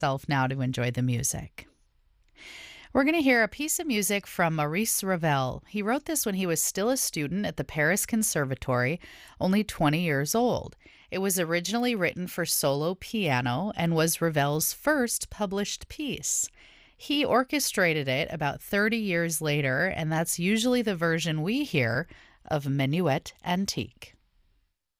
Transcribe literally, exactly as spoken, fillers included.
Self now to enjoy the music. We're going to hear a piece of music from Maurice Ravel. He wrote this when he was still a student at the Paris Conservatory, only twenty years old. It was originally written for solo piano and was Ravel's first published piece. He orchestrated it about thirty years later, and that's usually the version we hear of Minuet Antique.